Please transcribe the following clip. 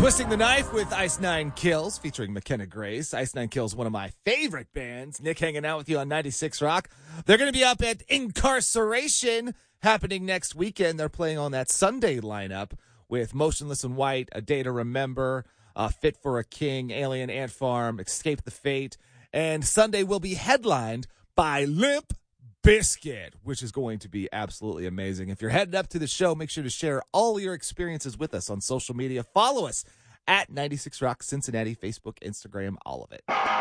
Twisting the Knife with Ice Nine Kills featuring McKenna Grace. Ice Nine Kills, one of my favorite bands. Nick hanging out with you on 96 Rock. They're going to be up at Incarceration happening next weekend. They're playing on that Sunday lineup with Motionless in White, A Day to Remember, Fit for a King, Alien Ant Farm, Escape the Fate. And Sunday will be headlined by Limp Bizkit, which is going to be absolutely amazing. If you're headed up to the show, make sure to share all your experiences with us on social media. Follow us at 96 Rock Cincinnati, Facebook, Instagram, all of it.